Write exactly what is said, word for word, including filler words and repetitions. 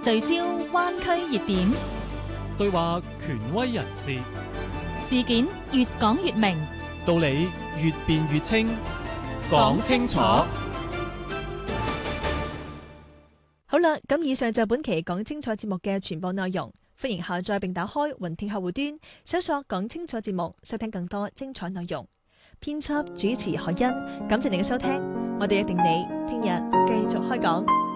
聚焦灣區熱點， 對話權威人士， 事件越講越明， 道理越辯越清，講清楚。 好啦，咁以上就本期講清楚節目嘅全部內容，歡迎下載並打開雲聽客戶端，搜索講清楚節目，收聽更多精彩內容。編輯主持海欣，感謝你嘅收聽，我哋約定你聽日繼續開講。